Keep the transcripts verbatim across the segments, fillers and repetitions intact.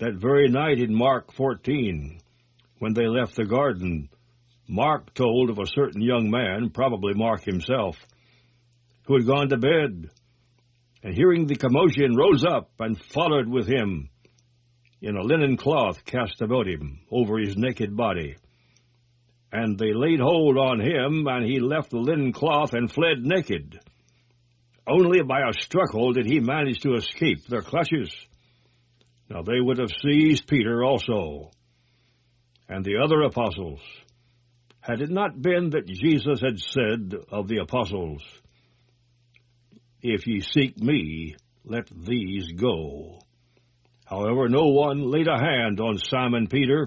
That very night in Mark fourteen, when they left the garden, Mark told of a certain young man, probably Mark himself, who had gone to bed, and hearing the commotion rose up and followed with him in a linen cloth cast about him over his naked body. And they laid hold on him, and he left the linen cloth and fled naked. Only by a struggle did he manage to escape their clutches. Now they would have seized Peter also, and the other apostles, had it not been that Jesus had said of the apostles, "If ye seek me, let these go." However, no one laid a hand on Simon Peter,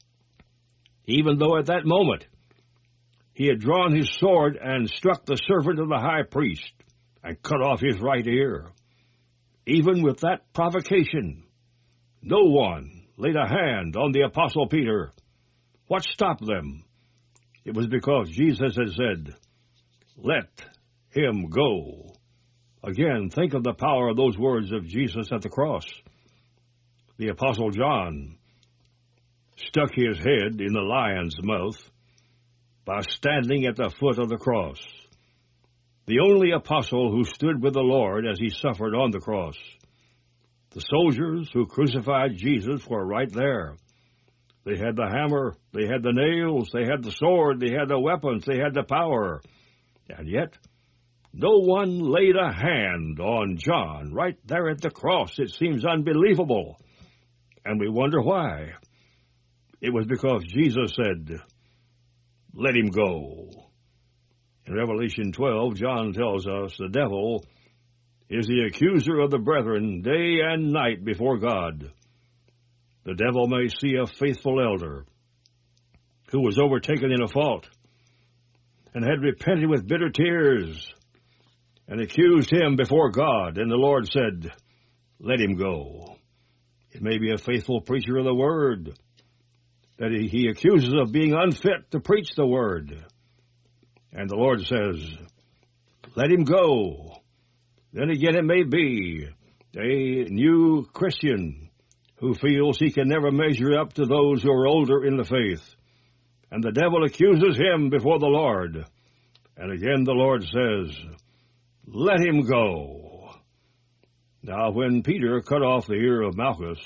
even though at that moment he had drawn his sword and struck the servant of the high priest and cut off his right ear. Even with that provocation, no one laid a hand on the apostle Peter. What stopped them? It was because Jesus had said, "Let him go." Again, think of the power of those words of Jesus at the cross. The apostle John stuck his head in the lion's mouth by standing at the foot of the cross. The only apostle who stood with the Lord as he suffered on the cross. The soldiers who crucified Jesus were right there. They had the hammer, they had the nails, they had the sword, they had the weapons, they had the power. And yet, no one laid a hand on John right there at the cross. It seems unbelievable. And we wonder why. It was because Jesus said, "Let him go." In Revelation twelve, John tells us the devil is the accuser of the brethren day and night before God. The devil may see a faithful elder who was overtaken in a fault and had repented with bitter tears and accused him before God, and the Lord said, "Let him go." It may be a faithful preacher of the word that he, he accuses of being unfit to preach the word. And the Lord says, "Let him go." Then again, it may be a new Christian who feels he can never measure up to those who are older in the faith. And the devil accuses him before the Lord. And again the Lord says, "Let him go." Now when Peter cut off the ear of Malchus,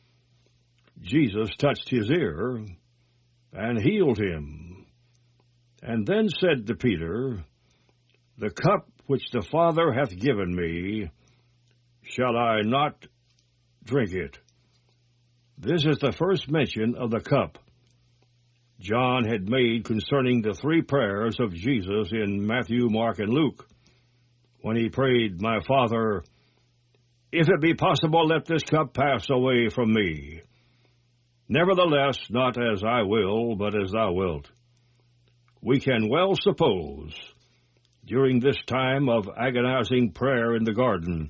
Jesus touched his ear and healed him, and then said to Peter, "The cup which the Father hath given me, shall I not drink it?" This is the first mention of the cup John had made concerning the three prayers of Jesus in Matthew, Mark, and Luke, when he prayed, "My Father, if it be possible, let this cup pass away from me. Nevertheless, not as I will, but as thou wilt." We can well suppose, during this time of agonizing prayer in the garden,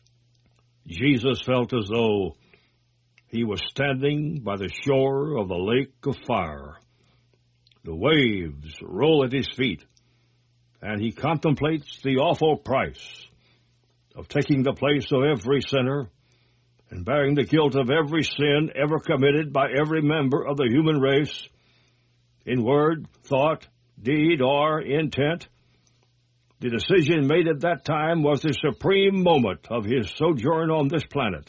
Jesus felt as though he was standing by the shore of the lake of fire. The waves roll at his feet, and he contemplates the awful price of taking the place of every sinner and bearing the guilt of every sin ever committed by every member of the human race, in word, thought, deed, or intent. The decision made at that time was the supreme moment of his sojourn on this planet.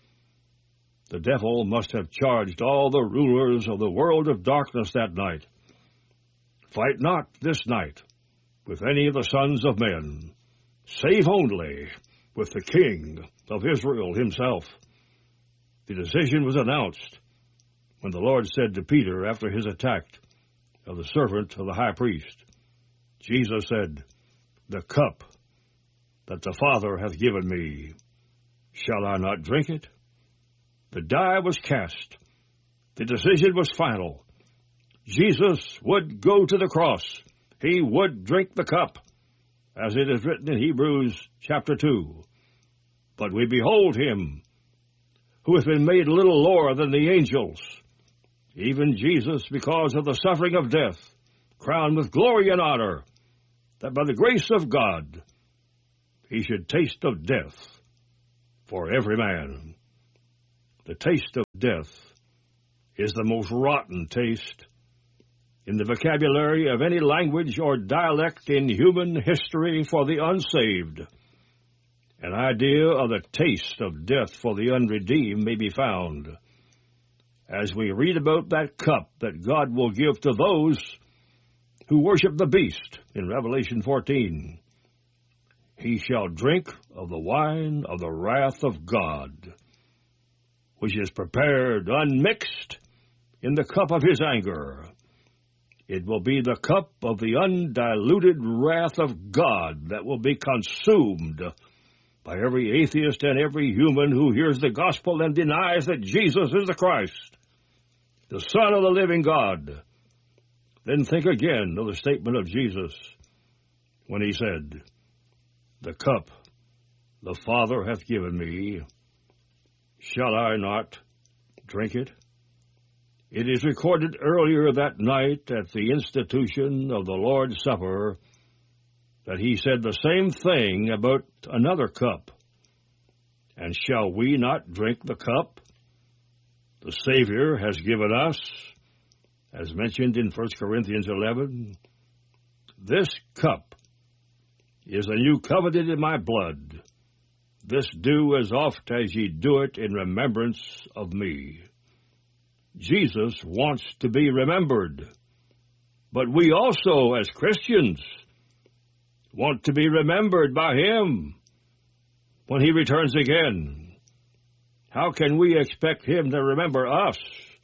The devil must have charged all the rulers of the world of darkness that night, "Fight not this night with any of the sons of men, save only with the King of Israel himself." The decision was announced when the Lord said to Peter after his attack of the servant of the high priest, Jesus said, "The cup that the Father hath given me, shall I not drink it?" The die was cast. The decision was final. Jesus would go to the cross. He would drink the cup, as it is written in Hebrews chapter two. But we behold him who hath been made a little lower than the angels, even Jesus, because of the suffering of death, crowned with glory and honor, that by the grace of God he should taste of death for every man. The taste of Death is the most rotten taste in the vocabulary of any language or dialect in human history for the unsaved. An idea of the taste of death for the unredeemed may be found as we read about that cup that God will give to those who worship the beast in Revelation fourteen. He shall drink of the wine of the wrath of God, which is prepared unmixed in the cup of his anger. It will be the cup of the undiluted wrath of God that will be consumed by every atheist and every human who hears the gospel and denies that Jesus is the Christ, the Son of the living God. Then think again of the statement of Jesus when he said, "The cup the Father hath given me, shall I not drink it?" It is recorded earlier that night at the institution of the Lord's Supper that he said the same thing about another cup. And shall we not drink the cup the Savior has given us, as mentioned in First Corinthians eleven? This cup is a new covenant in my blood. This do as oft as ye do it in remembrance of me. Jesus wants to be remembered, but we also, as Christians, want to be remembered by him when he returns again. How can we expect him to remember us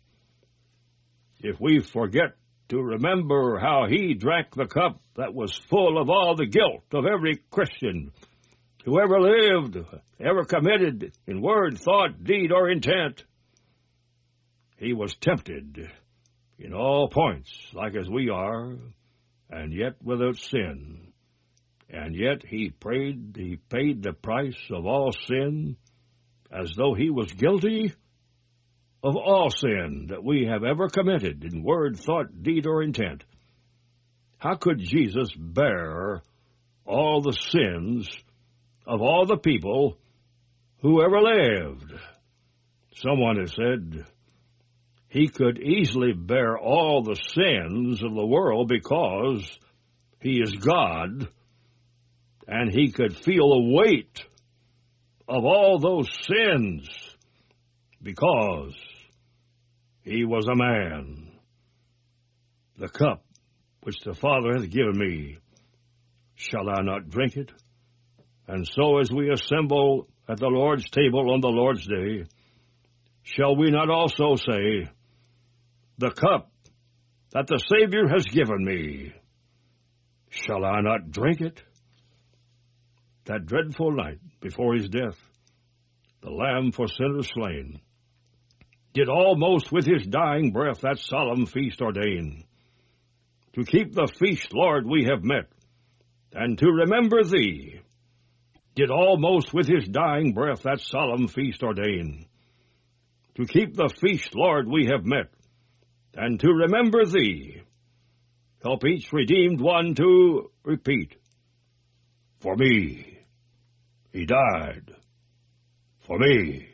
if we forget to remember how he drank the cup that was full of all the guilt of every Christian who ever lived, ever committed in word, thought, deed, or intent? He was tempted in all points, like as we are, and yet without sin. And yet he prayed, he paid the price of all sin, as though he was guilty of all sin that we have ever committed in word, thought, deed, or intent. How could Jesus bear all the sins of all the people who ever lived? Someone has said he could easily bear all the sins of the world because he is God, and he could feel the weight of all those sins because he was a man. The cup which the Father hath given me, shall I not drink it? And so as we assemble at the Lord's table on the Lord's day, shall we not also say, the cup that the Savior has given me, shall I not drink it? That dreadful night before his death, the Lamb for sinners slain, did almost with his dying breath that solemn feast ordain. To keep the feast, Lord, we have met, and to remember thee, did almost with his dying breath that solemn feast ordain. To keep the feast, Lord, we have met, and to remember thee, help each redeemed one to repeat, for me, he died, for me.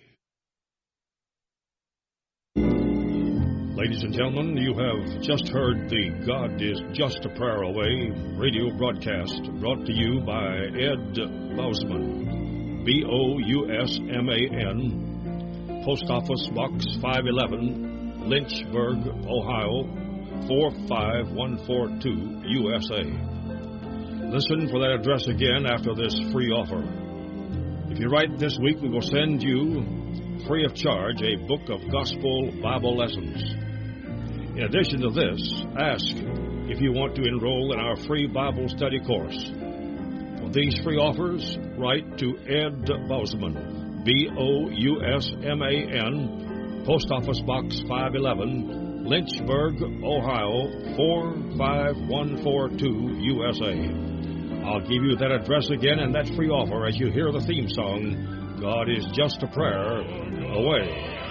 Ladies and gentlemen, you have just heard the God is Just a Prayer Away radio broadcast brought to you by Ed Bousman, B O U S M A N, Post Office Box five eleven, Lynchburg, Ohio, four five one four two, U S A. Listen for that address again after this free offer. If you write this week, we will send you, free of charge, a book of gospel Bible lessons. In addition to this, ask if you want to enroll in our free Bible study course. For these free offers, write to Ed Bousman, B O U S M A N, Post Office Box five eleven, Lynchburg, Ohio, four five one four two, U S A. I'll give you that address again and that free offer as you hear the theme song, God is Just a Prayer Away.